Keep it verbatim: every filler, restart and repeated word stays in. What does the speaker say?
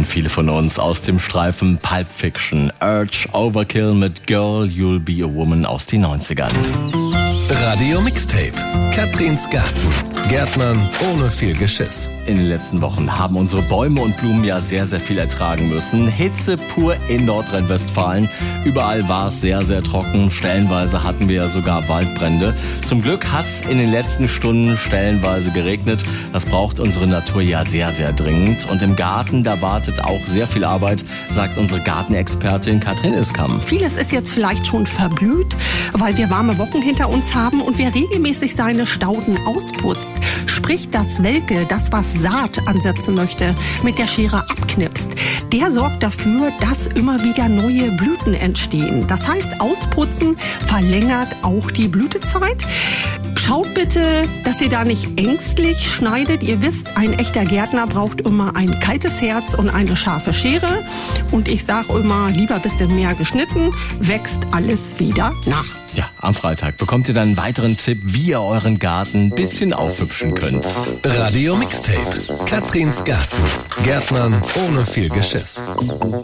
kennen viele von uns aus dem Streifen Pulp Fiction. Urge Overkill mit Girl, You'll Be a Woman aus den neunzigern. Radio Mixtape. Katrins Garten. Gärtnern ohne viel Geschiss. In den letzten Wochen haben unsere Bäume und Blumen ja sehr, sehr viel ertragen müssen. Hitze pur in Nordrhein-Westfalen. Überall war es sehr, sehr trocken. Stellenweise hatten wir ja sogar Waldbrände. Zum Glück hat es in den letzten Stunden stellenweise geregnet. Das braucht unsere Natur ja sehr, sehr dringend. Und im Garten, da wartet auch sehr viel Arbeit, sagt unsere Gartenexpertin Katrin Iskamp. Vieles ist jetzt vielleicht schon verblüht, weil wir warme Wochen hinter uns haben und wer regelmäßig seine Stauden ausputzt, sprich das Welke, das was Saat ansetzen möchte, mit der Schere abknipst, der sorgt dafür, dass immer wieder neue Blüten entstehen. Das heißt, ausputzen verlängert auch die Blütezeit. Schaut bitte, dass ihr da nicht ängstlich schneidet. Ihr wisst, ein echter Gärtner braucht immer ein kaltes Herz und eine scharfe Schere. Und ich sage immer, lieber ein bisschen mehr geschnitten, wächst alles wieder nach. Ja, am Freitag bekommt ihr dann einen weiteren Tipp, wie ihr euren Garten ein bisschen aufhübschen könnt. Radio Mixtape. Katrins Garten. Gärtnern ohne viel Geschiss.